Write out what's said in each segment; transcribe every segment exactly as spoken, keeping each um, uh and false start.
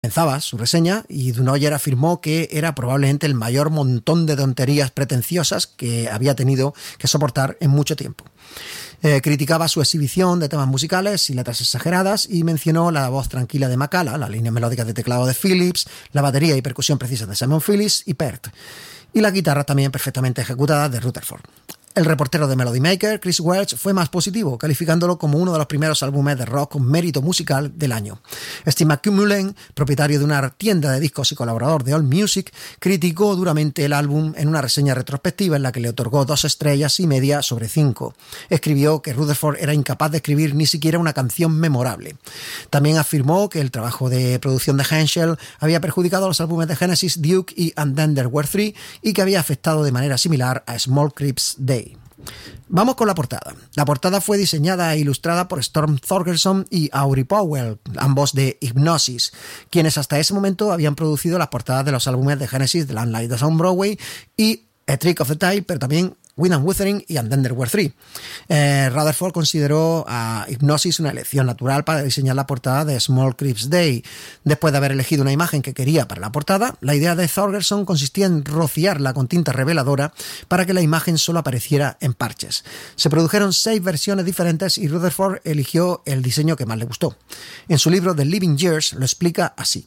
Comenzaba su reseña y Dunoyer afirmó que era probablemente el mayor montón de tonterías pretenciosas que había tenido que soportar en mucho tiempo. Eh, criticaba su exhibición de temas musicales y letras exageradas y mencionó la voz tranquila de Macala, las líneas melódicas de teclado de Phillips, la batería y percusión precisas de Simon Phillips y Peart, y la guitarra también perfectamente ejecutada de Rutherford. El reportero de Melody Maker, Chris Welch, fue más positivo, calificándolo como uno de los primeros álbumes de rock con mérito musical del año. Steve McMullen, propietario de una tienda de discos y colaborador de AllMusic, criticó duramente el álbum en una reseña retrospectiva en la que le otorgó dos estrellas y media sobre cinco. Escribió que Rutherford era incapaz de escribir ni siquiera una canción memorable. También afirmó que el trabajo de producción de Henschel había perjudicado a los álbumes de Genesis, Duke y And Then There Were Three y que había afectado de manera similar a Small Creeps Day. Vamos con la portada. La portada fue diseñada e ilustrada por Storm Thorgerson y Aubrey Powell, ambos de Hipgnosis, quienes hasta ese momento habían producido las portadas de los álbumes de Genesis, The Landlight on Broadway y A Trick of the Tail, pero también Wind and Wuthering y And Then There Were Three. Eh, Rutherford consideró a Hipgnosis una elección natural para diseñar la portada de Small Creeps Day. Después de haber elegido una imagen que quería para la portada, la idea de Thorgerson consistía en rociarla con tinta reveladora para que la imagen solo apareciera en parches. Se produjeron seis versiones diferentes y Rutherford eligió el diseño que más le gustó. En su libro The Living Years lo explica así.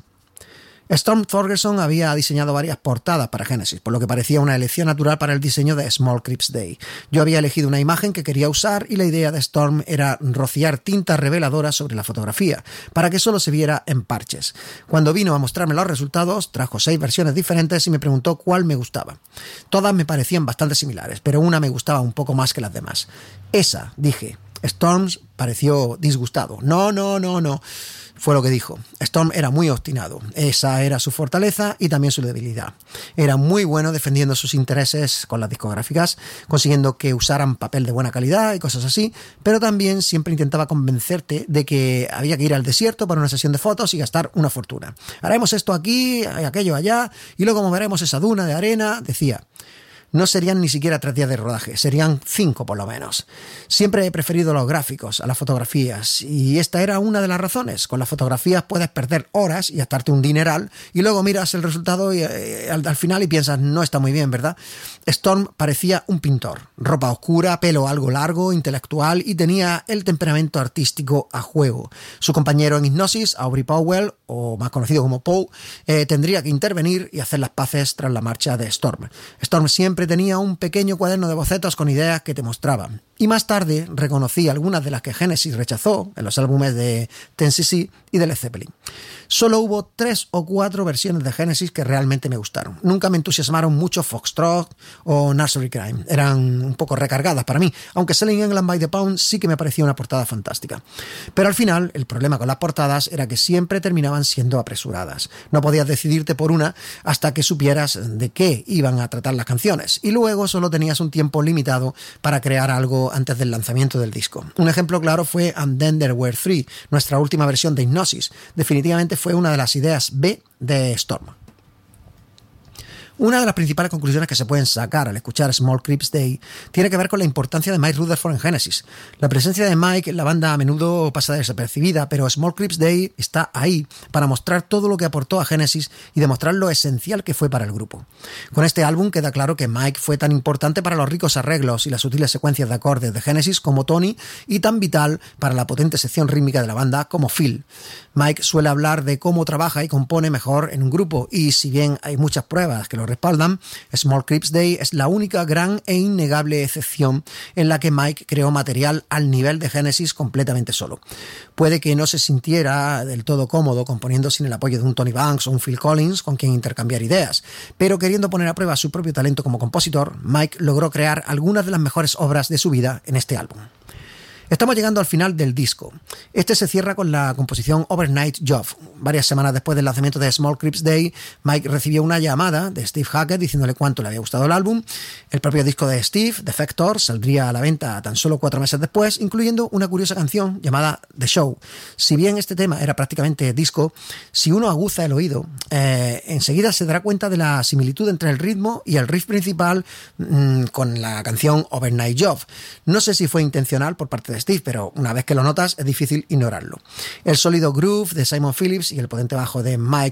Storm Thorgerson había diseñado varias portadas para Genesis, por lo que parecía una elección natural para el diseño de Small Creeps Day. Yo había elegido una imagen que quería usar y la idea de Storm era rociar tinta reveladora sobre la fotografía, para que solo se viera en parches. Cuando vino a mostrarme los resultados, trajo seis versiones diferentes y me preguntó cuál me gustaba. Todas me parecían bastante similares, pero una me gustaba un poco más que las demás. Esa, dije. Storms pareció disgustado. No, no, no, no. Fue lo que dijo. Storm era muy obstinado. Esa era su fortaleza y también su debilidad. Era muy bueno defendiendo sus intereses con las discográficas, consiguiendo que usaran papel de buena calidad y cosas así, pero también siempre intentaba convencerte de que había que ir al desierto para una sesión de fotos y gastar una fortuna. Haremos esto aquí, aquello allá, y luego moveremos esa duna de arena, decía. No serían ni siquiera tres días de rodaje, serían cinco por lo menos. Siempre he preferido los gráficos a las fotografías y esta era una de las razones. Con las fotografías puedes perder horas y gastarte un dineral y luego miras el resultado y, eh, al, al final y piensas, no está muy bien, ¿verdad? Storm parecía un pintor. Ropa oscura, pelo algo largo, intelectual y tenía el temperamento artístico a juego. Su compañero en Hipgnosis, Aubrey Powell, o más conocido como Poe, eh, tendría que intervenir y hacer las paces tras la marcha de Storm. Storm siempre tenía un pequeño cuaderno de bocetos con ideas que te mostraban. Y más tarde reconocí algunas de las que Genesis rechazó en los álbumes de Ten C C y de Led Zeppelin. Solo hubo tres o cuatro versiones de Genesis que realmente me gustaron. Nunca me entusiasmaron mucho Foxtrot o Nursery Crime. Eran un poco recargadas para mí, aunque Selling England by the Pound sí que me parecía una portada fantástica. Pero al final, el problema con las portadas era que siempre terminaban siendo apresuradas. No podías decidirte por una hasta que supieras de qué iban a tratar las canciones. Y luego solo tenías un tiempo limitado para crear algo antes del lanzamiento del disco. Un ejemplo claro fue And Then There Were Three, nuestra última versión de Hipgnosis. Definitivamente fue una de las ideas B de Storm. Una de las principales conclusiones que se pueden sacar al escuchar Small Creeps Day tiene que ver con la importancia de Mike Rutherford en Genesis. La presencia de Mike en la banda a menudo pasa desapercibida, pero Small Creeps Day está ahí para mostrar todo lo que aportó a Genesis y demostrar lo esencial que fue para el grupo. Con este álbum queda claro que Mike fue tan importante para los ricos arreglos y las sutiles secuencias de acordes de Genesis como Tony y tan vital para la potente sección rítmica de la banda como Phil. Mike suele hablar de cómo trabaja y compone mejor en un grupo y si bien hay muchas pruebas que lo respaldan, Small Creeps Day es la única gran e innegable excepción en la que Mike creó material al nivel de Genesis completamente solo. Puede que no se sintiera del todo cómodo componiendo sin el apoyo de un Tony Banks o un Phil Collins con quien intercambiar ideas, pero queriendo poner a prueba su propio talento como compositor, Mike logró crear algunas de las mejores obras de su vida en este álbum. Estamos llegando al final del disco. Este se cierra con la composición Overnight Job. Varias semanas después del lanzamiento de Small Creeps Day, Mike recibió una llamada de Steve Hackett diciéndole cuánto le había gustado el álbum. El propio disco de Steve, Defector, saldría a la venta tan solo cuatro meses después, incluyendo una curiosa canción llamada The Show. Si bien este tema era prácticamente disco, si uno aguza el oído, eh, enseguida se dará cuenta de la similitud entre el ritmo y el riff principal mmm, con la canción Overnight Job. No sé si fue intencional por parte de Steve, pero una vez que lo notas es difícil ignorarlo. El sólido groove de Simon Phillips y el potente bajo de Mike